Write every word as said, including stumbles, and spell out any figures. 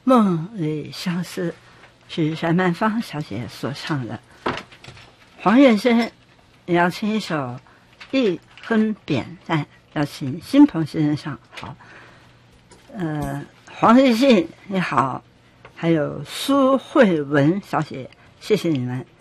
梦里相思是单曼芳小姐所唱的。黄元生邀请一首《一哼扁担》，邀请新鹏先生上。好，呃，黄日信你好，还有苏慧文小姐，谢谢你们。